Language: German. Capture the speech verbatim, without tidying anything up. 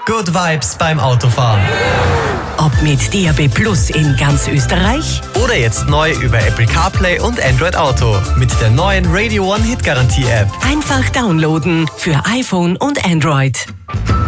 Good Vibes beim Autofahren. Ob mit D A B Plus in ganz Österreich oder jetzt neu über Apple CarPlay und Android Auto mit der neuen Radio One Hit Garantie App. Einfach downloaden für iPhone und Android.